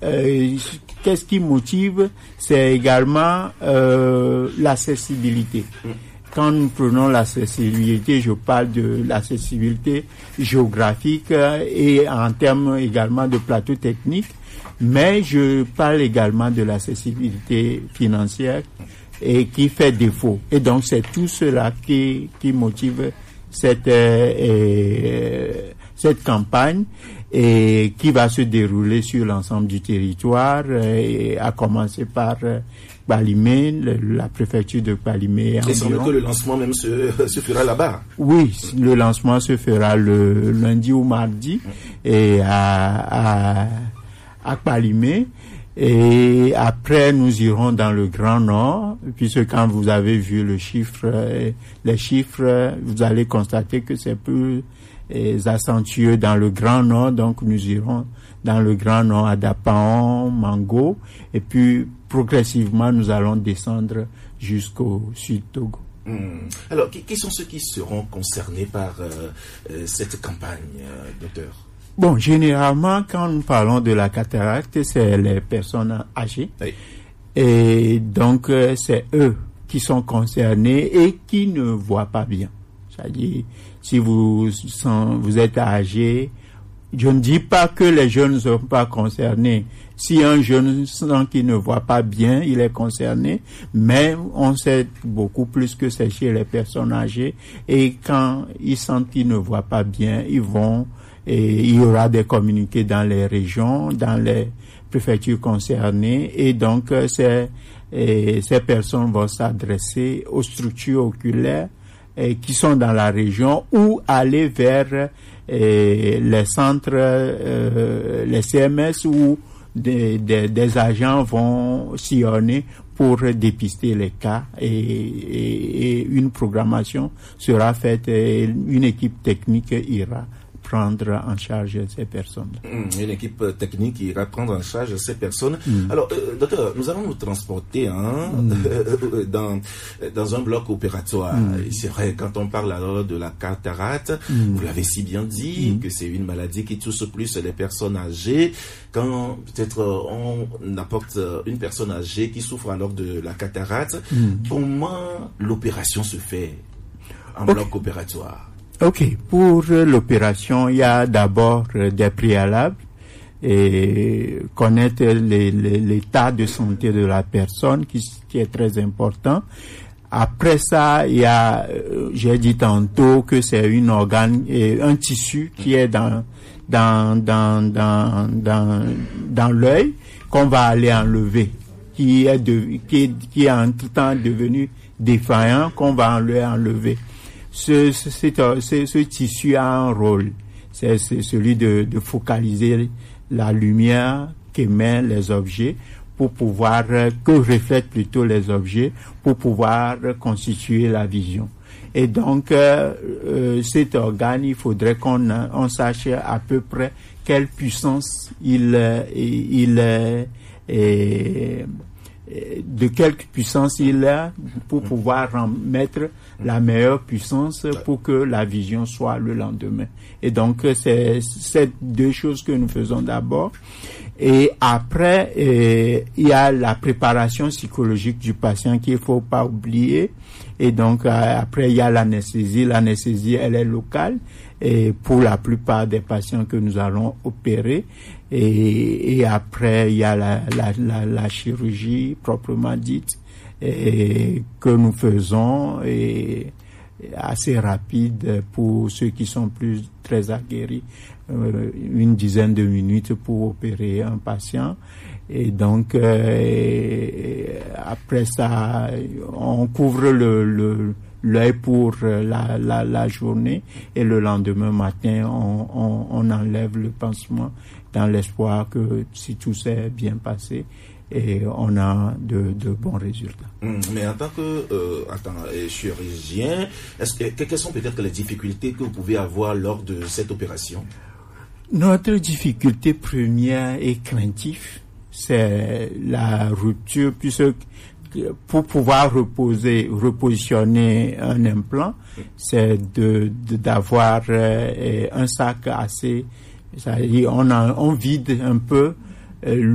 qu'est-ce qui motive? C'est également l'accessibilité. Quand nous prenons l'accessibilité, je parle de l'accessibilité géographique et en termes également de plateau technique, mais je parle également de l'accessibilité financière et qui fait défaut. Et donc c'est tout cela qui motive cette campagne et qui va se dérouler sur l'ensemble du territoire, et à commencer par Kpalimé, la préfecture de Kpalimé. Il semble que le lancement même se fera là-bas. Oui, le lancement se fera le lundi ou mardi et à Kpalimé. Et après, nous irons dans le Grand Nord, puisque quand vous avez vu les chiffres, vous allez constater que c'est plus accentueux dans le Grand Nord. Donc, nous irons dans le Grand Nord à Dapaon, Mango, et puis progressivement, nous allons descendre jusqu'au Sud Togo. Alors, qui sont ceux qui seront concernés par cette campagne, docteur? Bon, généralement, quand nous parlons de la cataracte, c'est les personnes âgées. Oui. Et donc, c'est eux qui sont concernés et qui ne voient pas bien. C'est-à-dire, si vous êtes âgé, je ne dis pas que les jeunes ne sont pas concernés. Si un jeune sent qu'il ne voit pas bien, il est concerné, mais on sait beaucoup plus que c'est chez les personnes âgées. Et quand ils sentent qu'ils ne voient pas bien, ils vont, et il y aura des communiqués dans les régions, dans les préfectures concernées, et donc ces personnes vont s'adresser aux structures oculaires qui sont dans la région ou aller vers les centres, les CMS où des agents vont sillonner pour dépister les cas et une programmation sera faite et une équipe technique ira prendre en charge ces personnes. Une équipe technique qui ira prendre en charge ces personnes. Alors, docteur, nous allons nous transporter dans un bloc opératoire. C'est vrai, quand on parle alors de la cataracte, vous l'avez si bien dit, que c'est une maladie qui touche plus les personnes âgées. Quand peut-être on apporte une personne âgée qui souffre alors de la cataracte, comment l'opération se fait en bloc opératoire? Ok, pour l'opération, il y a d'abord des préalables et connaître l'état de santé de la personne qui est très important. Après ça, il y a, j'ai dit tantôt que c'est une organe et un tissu qui est dans l'œil qu'on va aller enlever, qui est en tout temps devenu défaillant, qu'on va enlever. Ce tissu a un rôle, c'est celui de focaliser la lumière qu'émettent les objets pour pouvoir, que reflètent plutôt les objets pour pouvoir constituer la vision. Et donc, cet organe, il faudrait qu'on sache à peu près quelle puissance de quelle puissance il a pour pouvoir mettre la meilleure puissance pour que la vision soit le lendemain. Et donc, c'est ces deux choses que nous faisons d'abord. Et après, il y a la préparation psychologique du patient qu'il faut pas oublier. Et donc, après, il y a l'anesthésie. L'anesthésie, elle est locale. Et pour la plupart des patients que nous allons opérer. Et après, il y a la chirurgie proprement dite que nous faisons et assez rapide pour ceux qui sont très aguerris, une dizaine de minutes pour opérer un patient. Et donc après ça, on couvre l'œil pour la journée et le lendemain matin, on enlève le pansement dans l'espoir que si tout s'est bien passé, et on a de bons résultats. Mais en tant que chirurgien, quelles sont peut-être les difficultés que vous pouvez avoir lors de cette opération? Notre difficulté première et craintive, c'est la rupture, puisque pour pouvoir repositionner un implant, c'est d'avoir un sac assez, c'est-à-dire on vide un peu